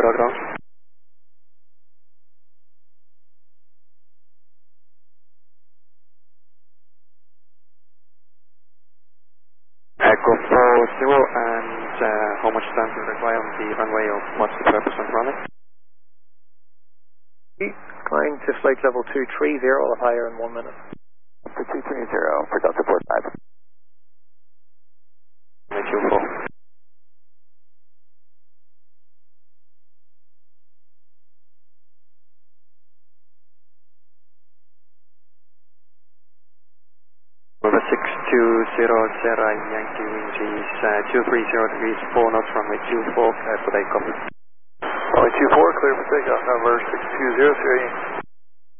ground. Echo 40, and how much time do you require on the runway, or what's the purpose of running? Climb to flight level 230 or higher in 1 minute. For 230 for Delta 45. Q4. Over 6200 Yankee wind is 230 degrees, 4 knots runway 24, clear for takeoff. Runway 24, clear for takeoff, number 6200 Yankee.